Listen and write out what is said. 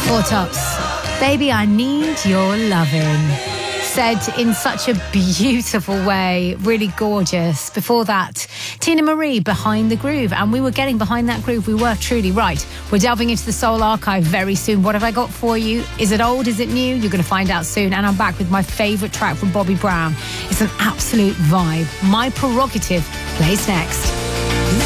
Four Tops. Baby, I need your loving. Said in such a beautiful way, really gorgeous. Before that, Tina Marie, Behind the Groove. And we were getting behind that groove. We were truly right. We're delving into the soul archive very soon. What have I got for you? Is it old? Is it new? You're going to find out soon. And I'm back with my favourite track from Bobby Brown. It's an absolute vibe. My Prerogative plays next.